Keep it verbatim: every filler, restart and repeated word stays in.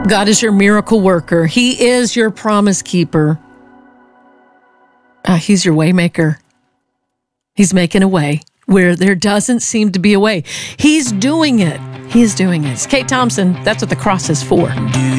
God is your miracle worker. He is your promise keeper. Uh, he's your way maker. He's making a way where there doesn't seem to be a way. He's doing it. He's doing it. It's Kate Thompson. That's what the cross is for.